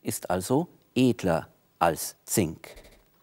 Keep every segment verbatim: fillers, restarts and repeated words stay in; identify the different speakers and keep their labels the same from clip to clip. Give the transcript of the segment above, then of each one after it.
Speaker 1: ist also edler als Zink.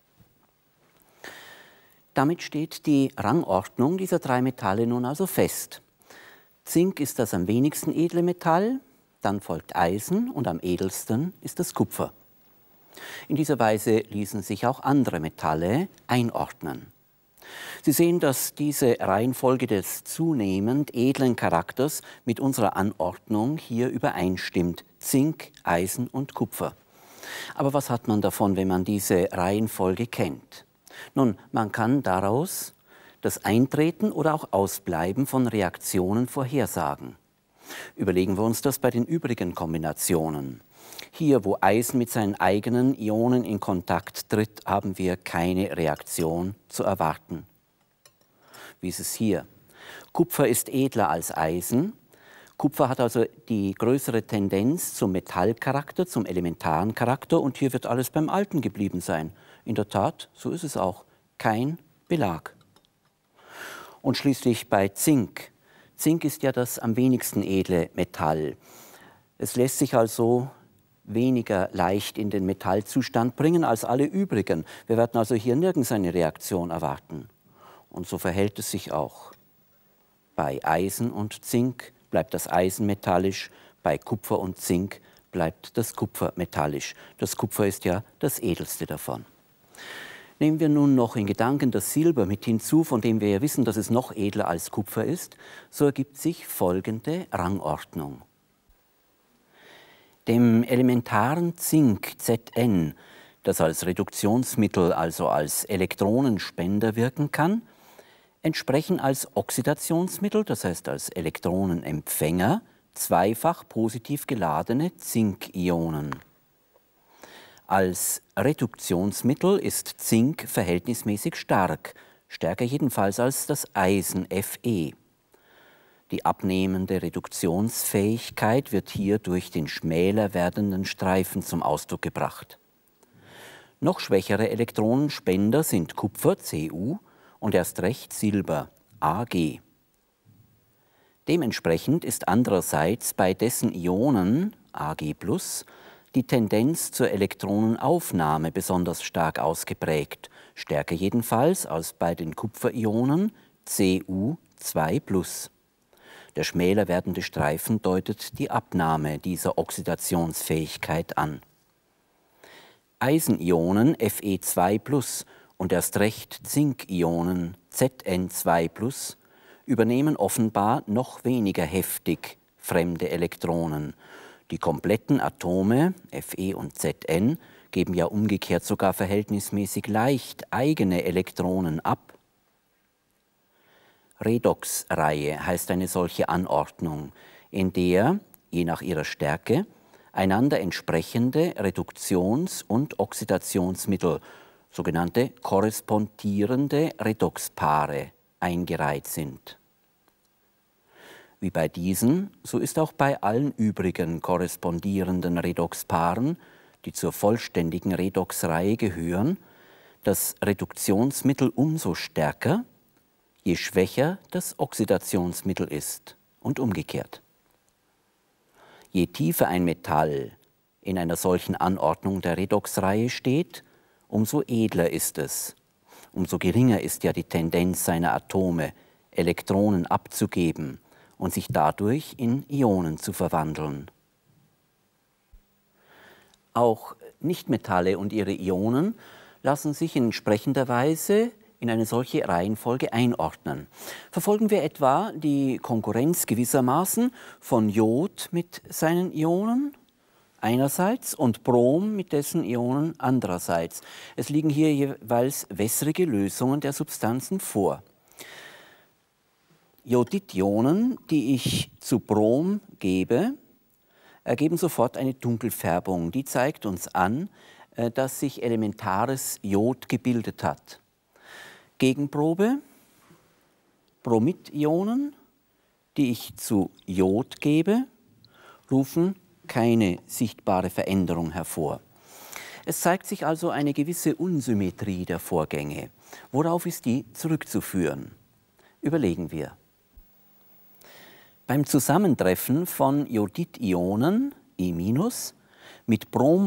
Speaker 1: Damit steht die Rangordnung dieser drei Metalle nun also fest. Zink ist das am wenigsten edle Metall, dann folgt Eisen und am edelsten ist das Kupfer. In dieser Weise ließen sich auch andere Metalle einordnen. Sie sehen, dass diese Reihenfolge des zunehmend edlen Charakters mit unserer Anordnung hier übereinstimmt: Zink, Eisen und Kupfer. Aber was hat man davon, wenn man diese Reihenfolge kennt? Nun, man kann daraus das Eintreten oder auch Ausbleiben von Reaktionen vorhersagen. Überlegen wir uns das bei den übrigen Kombinationen. Hier, wo Eisen mit seinen eigenen Ionen in Kontakt tritt, haben wir keine Reaktion zu erwarten. Wie ist es hier? Kupfer ist edler als Eisen. Kupfer hat also die größere Tendenz zum Metallcharakter, zum elementaren Charakter, und hier wird alles beim Alten geblieben sein. In der Tat, so ist es auch. Kein Belag. Und schließlich bei Zink. Zink ist ja das am wenigsten edle Metall. Es lässt sich also weniger leicht in den Metallzustand bringen als alle übrigen. Wir werden also hier nirgends eine Reaktion erwarten. Und so verhält es sich auch. Bei Eisen und Zink bleibt das Eisen metallisch, bei Kupfer und Zink bleibt das Kupfer metallisch. Das Kupfer ist ja das edelste davon. Nehmen wir nun noch in Gedanken das Silber mit hinzu, von dem wir ja wissen, dass es noch edler als Kupfer ist, so ergibt sich folgende Rangordnung. Dem elementaren Zink Zn, das als Reduktionsmittel, also als Elektronenspender wirken kann, entsprechen als Oxidationsmittel, das heißt als Elektronenempfänger, zweifach positiv geladene Zinkionen. Als Reduktionsmittel ist Zink verhältnismäßig stark, stärker jedenfalls als das Eisen Fe. Die abnehmende Reduktionsfähigkeit wird hier durch den schmäler werdenden Streifen zum Ausdruck gebracht. Noch schwächere Elektronenspender sind Kupfer Cu und erst recht Silber Ag. Dementsprechend ist andererseits bei dessen Ionen Ag plus die Tendenz zur Elektronenaufnahme besonders stark ausgeprägt, stärker jedenfalls als bei den Kupferionen Cu zwei plus. Der schmäler werdende Streifen deutet die Abnahme dieser Oxidationsfähigkeit an. Eisenionen Fe zwei plus und erst recht Zinkionen Zn zwei plus übernehmen offenbar noch weniger heftig fremde Elektronen. Die kompletten Atome Fe und Zn geben ja umgekehrt sogar verhältnismäßig leicht eigene Elektronen ab. Redoxreihe heißt eine solche Anordnung, in der, je nach ihrer Stärke, einander entsprechende Reduktions- und Oxidationsmittel, sogenannte korrespondierende Redoxpaare, eingereiht sind. Wie bei diesen, so ist auch bei allen übrigen korrespondierenden Redoxpaaren, die zur vollständigen Redoxreihe gehören, das Reduktionsmittel umso stärker, je schwächer das Oxidationsmittel ist und umgekehrt. Je tiefer ein Metall in einer solchen Anordnung der Redoxreihe steht, umso edler ist es. Umso geringer ist ja die Tendenz seiner Atome, Elektronen abzugeben und sich dadurch in Ionen zu verwandeln. Auch Nichtmetalle und ihre Ionen lassen sich in entsprechender Weise in eine solche Reihenfolge einordnen. Verfolgen wir etwa die Konkurrenz gewissermaßen von Jod mit seinen Ionen einerseits und Brom mit dessen Ionen andererseits. Es liegen hier jeweils wässrige Lösungen der Substanzen vor. Joditionen, die ich zu Brom gebe, ergeben sofort eine Dunkelfärbung. Die zeigt uns an, dass sich elementares Jod gebildet hat. Gegenprobe, Bromidionen, die ich zu Jod gebe, rufen keine sichtbare Veränderung hervor. Es zeigt sich also eine gewisse Unsymmetrie der Vorgänge. Worauf ist die zurückzuführen? Überlegen wir. Beim Zusammentreffen von Jodidionen, E-, mit Brom